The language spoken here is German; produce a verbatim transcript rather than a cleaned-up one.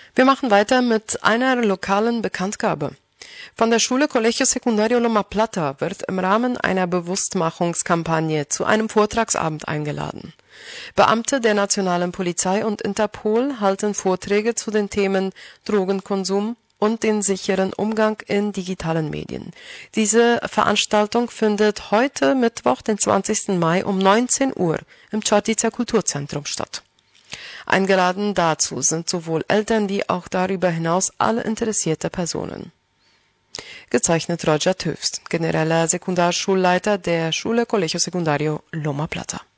Wir machen weiter mit einer lokalen Bekanntgabe. Von der Schule Colegio Secundario Loma Plata wird im Rahmen einer Bewusstmachungskampagne zu einem Vortragsabend eingeladen. Beamte der nationalen Polizei und Interpol halten Vorträge zu den Themen Drogenkonsum und den sicheren Umgang in digitalen Medien. Diese Veranstaltung findet heute Mittwoch, den zwanzigsten Mai um neunzehn Uhr im Čatica Kulturzentrum statt. Eingeladen dazu sind sowohl Eltern wie auch darüber hinaus alle interessierte Personen. Gezeichnet Roger Töfst, genereller Sekundarschulleiter der Schule Colegio Secundario Loma Plata.